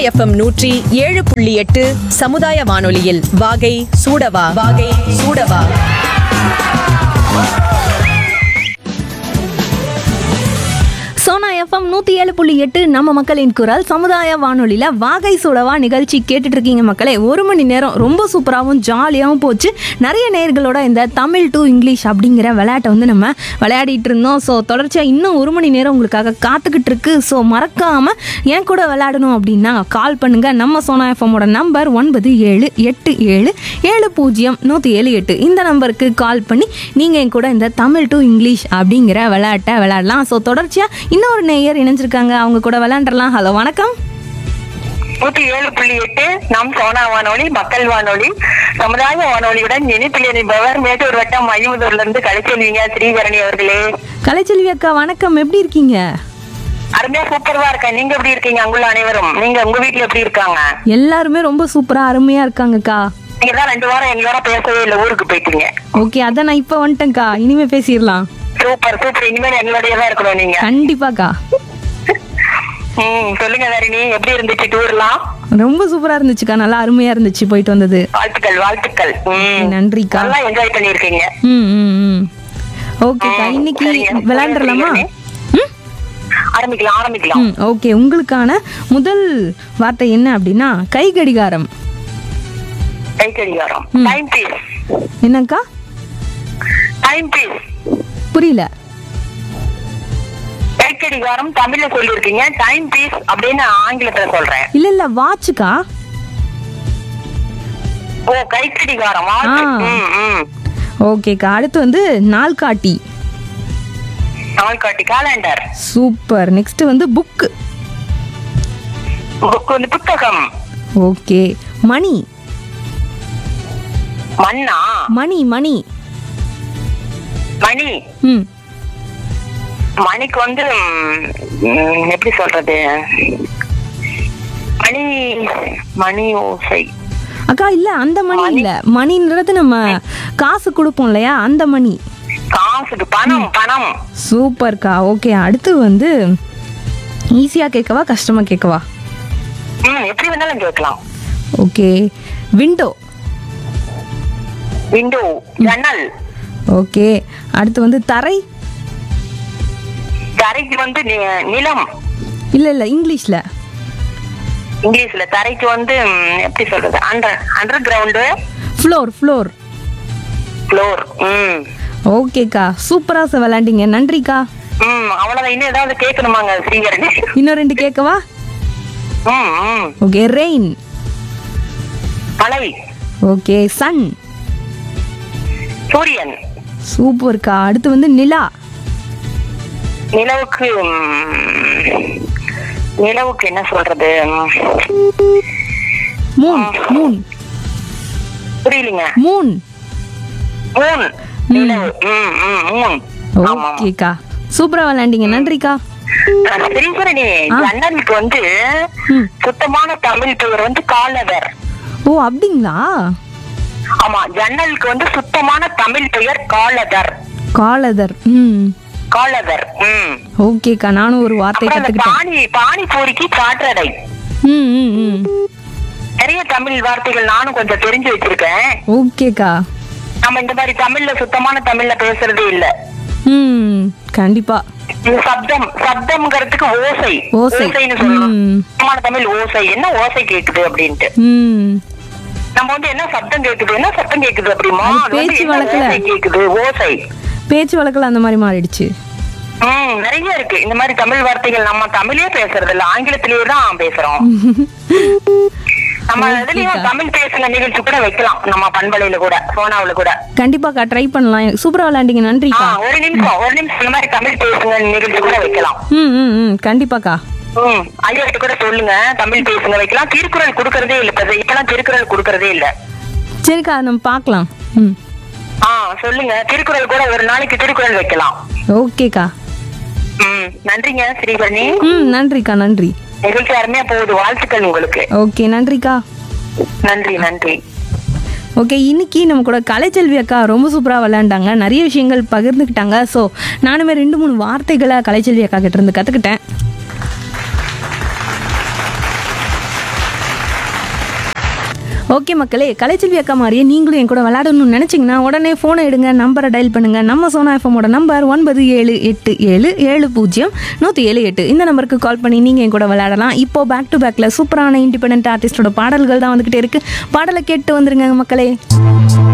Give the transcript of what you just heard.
FM 107.8 சமுதாய வானொலியில் வாகை சூடவா வாகை சூடவா. சோனா எஃப்எம் 107.8 நம்ம மக்களின் குரல் சமுதாய வானொலியில் வாகை சுடவா நிகழ்ச்சி கேட்டுட்டு இருக்கீங்க மக்களே. ஒரு மணி நேரம் ரொம்ப சூப்பராகவும் ஜாலியாகவும் போச்சு. நிறைய நேயர்களோட இந்த தமிழ் டு இங்கிலீஷ் அப்படிங்கிற விளையாட்டை வந்து நம்ம விளையாடிட்டு இருந்தோம். ஸோ தொடர்ச்சியாக இன்னும் ஒரு மணி நேரம் உங்களுக்காக காத்துக்கிட்டு இருக்கு. ஸோ மறக்காமல் என் கூட விளையாடணும் அப்படின்னா கால் பண்ணுங்க. நம்ம சோனா எஃப்எம்மோட நம்பர் 9787070178 இந்த நம்பருக்கு கால் பண்ணி நீங்கள் என் கூட இந்த தமிழ் டு இங்கிலீஷ் அப்படிங்கிற விளையாட்டை விளையாடலாம். ஸோ தொடர்ச்சியாக இன்னொரு நேயர் இணைஞ்சிருக்காங்க, அவங்க கூட விளையாண்டுலாம். ஹலோ வணக்கம். 107.8 நம் சோனா வானொலி மக்கள் வானொலி சமுதாய வானொலியுடன் இணைப்பில் இணைப்பவர் மேட்டூர் வட்டம் ஐம்பதூர்ல இருந்து கலைச்செல்விங்க ஸ்ரீகரணி அவர்களே. கலைச்செல்வி அக்கா வணக்கம், எப்படி இருக்கீங்க? அருமையா சூப்பர்வா இருக்கேன். நீங்க எப்படி இருக்கீங்க? அங்குள்ள அனைவரும் நீங்க உங்க வீட்டுல எப்படி இருக்காங்க? எல்லாருமே ரொம்ப சூப்பரா அருமையா இருக்காங்கக்கா. நீங்க தான் 2 வாரம் எங்களோட பேசவே இல்லை, ஊருக்கு போயிட்டீங்க. ஓகே, அதான் நான் இப்ப வந்துட்டேன்க்கா, இனிமே பேசிடலாம். சூப்பர் சூப்பர், இனிமேல் எங்களோடய தான் இருக்கணும் நீங்க. கண்டிப்பாக்கா. சொல்லுங்க தரணி, எப்படி இருந்துச்சு டூர்லாம்? ரொம்ப சூப்பரா இருந்துச்சுக்கா, நல்லா அருமையா இருந்துச்சு போயிட்டு வந்தது. வாழ்த்துக்கள் வாழ்த்துக்கள். நன்றிக்கா. நல்லா என்ஜாய் பண்ணிருக்கீங்க. ஓகேக்கா, இன்னைக்கு விளையாண்டுலாமா? ஆரம்பிக்கலாம் ஆரம்பிக்கலாம். ஓகே, உங்களுக்கான முதல் வார்த்தை என்ன அப்படின்னா கை கடிகாரம். கை கடிகாரம். Time piece. என்னக்கா? Time piece. புரியல. கை கடிகாரம் தமிழ்ல சொல்லிருக்கீங்க, டைம் பீஸ் அப்படின்னு ஆங்கிலத்துல சொல்றேன். இல்ல வாட்சுக்கா. ஓ, கை கடிகாரம். ஓகேக்கா, அடுத்து வந்து நாள்காட்டி. நாள்காட்டி, காலண்டர். சூப்பர். நெக்ஸ்ட் வந்து புக். புக் வந்து புத்தகம். ஓகே. மணி. மண்ணா? மணி மணி மணி. மணிக்கு வந்து எப்படி சொல்றது? மணி மணி ஓசை. அக்கா இல்ல, அந்த மணி இல்ல. மணின்றது நம்ம காசு கொடுப்போம் இல்லையா, அந்த மணி. காசுக்கு பணம். பணம். சூப்பர்க்கா. ஓகே, அடுத்து வந்து ஈஸியா கேட்கவா கஷ்டமா கேட்கவா? எப்படி வேணாலும் கேட்கலாம். ஓகே. விண்டோ. விண்டோ, ஜன்னல். ஓகே, அடுத்து வந்து தரை. தரைக்கு வந்து நிலம். இல்ல இங்கிலீஷ்ல. இங்கிலீஷ்ல தரைக்கு வந்து எப்படி சொல்றது? Under ground. Floor. Floor. Floor. ஓகேக்கா, சூப்பரா விளையாண்டீங்க, நன்றிக்கா. அவ்வளவுதான். இன்னும் ஏதாவது கேட்கணுமாங்க ஸ்ரீகரணி? இன்னும் 2 கேட்கவா? ஓகே. ரெயின். மழை. ஓகே. சன். சூரியன். சூப்பர்க்கா. அடுத்து வந்து நிலா. நிலவுக்கு என்ன சொல்றது? மூன். மூன். புரியலங்க. மூன். மூன். நிலவு. மூன். ஓகேக்கா, சூப்பரா விளையாண்டீங்க, நன்றிக்கா. ஸ்ரீகரணி, ஜன்னலுக்கு வந்து சுத்தமான தமிழ் பெயர் வந்து காலவர். ஓ அப்படிங்களா? ஆமா, ஜன்னலுக்கு வந்து சுத்தமான தமிழ் பெயர் காலதர். காலதர். காலதர். ஓகேக்கா, நானும் ஒரு வார்த்தை கத்துக்கிட்டேன். பானிபூரிக்கு காற்றடை. நிறைய தமிழ் வார்த்தைகள் நானும் கொஞ்சம் தெரிஞ்சு வச்சிருக்கேன். ஓகேக்கா. நம்ம இந்த மாதிரி தமிழ்ல சுத்தமான தமிழ்ல பேசுறதே இல்ல. கண்டிப்பா. சப்தம். சப்தம்ங்கிறதுக்கு ஓசை. ஓசைன்னு சொல்லணும். சுத்தமான தமிழ் ஓசை. என்ன ஓசை கேக்குது அப்படின்ட்டு நம்ம வந்து என்ன சப்தம் கேக்குது, என்ன சத்தம் கேக்குது அப்படிமா? பேச்சு வழக்குல கேக்குது ஓசை. பேச்சு வழக்குல அந்த மாதிரி மாறிடுச்சு. நிறைய இருக்கு இந்த மாதிரி தமிழ் வார்த்தைகள். நம்ம தமிழே பேசுறது இல்ல, ஆங்கிலத்திலேயே தான் பேசுறோம். நம்ம இதுலயும் தமிழ் பேசுற நிகழ்ச்சி கூட வைக்கலாம், நம்ம பண்பலையில கூட, சோனாவுல கூட. கண்டிப்பாக்கா, ட்ரை பண்ணலாம். சூப்பரா விளையாண்டீங்க, நன்றிக்கா. ஒரு நிமிஷம் இந்த மாதிரி தமிழ் பேசுங்க நிகழ்ச்சி கூட வைக்கலாம். கண்டிப்பாக்கா. ஐயாட்ட கூட சொல்லுங்க, தமிழ் பேசுங்க வைக்கலாம். திருக்குறள் கொடுக்கறதே இல்ல, இப்பெல்லாம் திருக்குறள் கொடுக்கறதே இல்ல. சரிக்கா, நம்ம பாக்கலாம். சொல்லுங்க, திருக்குறள் கூட ஒரு நாளைக்கு திருக்குறள் வைக்கலாம். ஓகேக்கா. நன்றிங்க ஸ்ரீகரணி. நன்றிக்கா, நன்றி. நிகழ்ச்சி அருமையா போகுது, வாழ்த்துக்கள் உங்களுக்கு. ஓகே, நன்றிக்கா. நன்றி நன்றி. ஓகே, இன்னைக்கு நம்ம கூட கலைச்செல்வி அக்கா ரொம்ப சூப்பராக விளையாண்டாங்க, நிறைய விஷயங்கள் பகிர்ந்துக்கிட்டாங்க. ஸோ நானுமே 2-3 வார்த்தைகளை கலைச்செல்வி அக்கா கிட்ட இருந்து கற்றுக்கிட்டேன். ஓகே மக்களே, கலைச்செல்வி அக்கா மாதிரியே நீங்களும் என் கூட விளையாடணும்னு நினச்சிங்கன்னா உடனே ஃபோனை எடுங்க, நம்பரை டயல் பண்ணுங்க. நம்ம சோனா எஃப்எம்மோட நம்பர் 9787710778. இந்த நம்பருக்கு கால் பண்ணி நீங்கள் என் கூட விளையாடலாம். இப்போ பேக் டு பேக்கில் சூப்பரான இண்டிபெண்டன்ட் ஆர்டிஸ்டோட பாடல்கள் தான் வந்துகிட்டே இருக்கு. பாடலை கேட்டு வந்துருங்க மக்களே.